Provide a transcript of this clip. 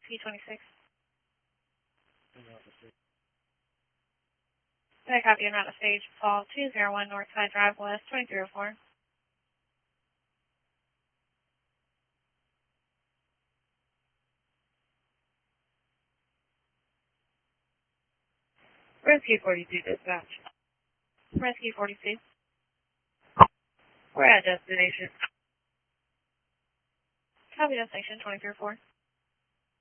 P26. I copy and route to stage fall 201 Northside Drive West 2304. Rescue 42 dispatch. Rescue 42. We're at destination. Copy destination 234.